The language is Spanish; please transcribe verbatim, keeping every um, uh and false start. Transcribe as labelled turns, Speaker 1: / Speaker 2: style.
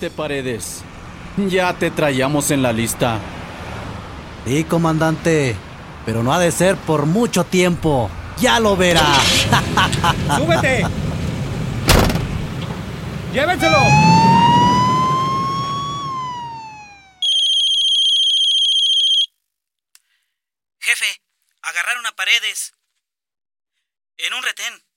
Speaker 1: teniente Paredes. Ya te traíamos en la lista.
Speaker 2: Sí, comandante, pero no ha de ser por mucho tiempo. ¡Ya lo verá!
Speaker 3: ¡Súbete! ¡Llévenselo!
Speaker 4: Jefe, agarraron a Paredes en un retén.